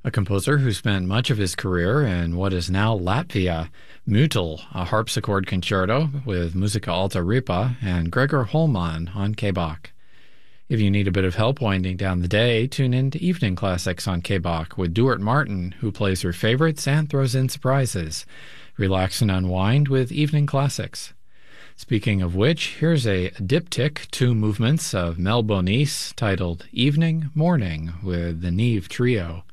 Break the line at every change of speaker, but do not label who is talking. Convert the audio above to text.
a composer who spent much of his career in what is now Latvia, Mutel, a harpsichord concerto with Musica Alta Ripa, and Gregor Holman on K-Bach. If you need a bit of help winding down the day, tune in to Evening Classics on K-Bach with Duart Martin, who plays her favorites and throws in surprises. Relax and unwind with Evening Classics. Speaking of which, here's a diptych, 2 movements of Mel Bonis titled Evening, Morning with the Neve Trio.